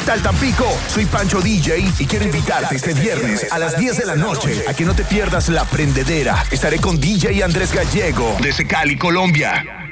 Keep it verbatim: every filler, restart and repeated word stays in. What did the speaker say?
tal, Tampico? Soy Pancho D J y quiero invitarte este viernes a las diez de la noche a que no te pierdas La Prendedera. Estaré con D J Andrés Gallego desde Cali, Colombia.